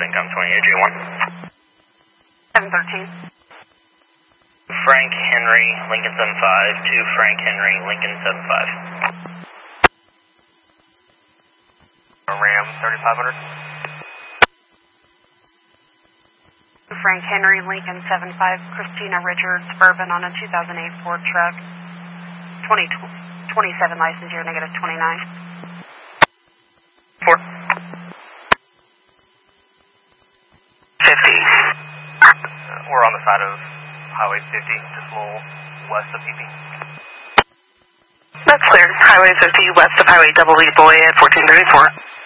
Income 28J1. 713. Frank Henry, Lincoln 75 to Frank Henry, Lincoln 75. Ram 3500. Frank Henry, Lincoln 75, Christina Richards, Bourbon on a 2008 Ford truck. 27 license year, negative 29. 4. 50. We're on the side of Highway 50, just a little west of PP. That's clear. Highway 50, west of Highway EE, Boy at 1434.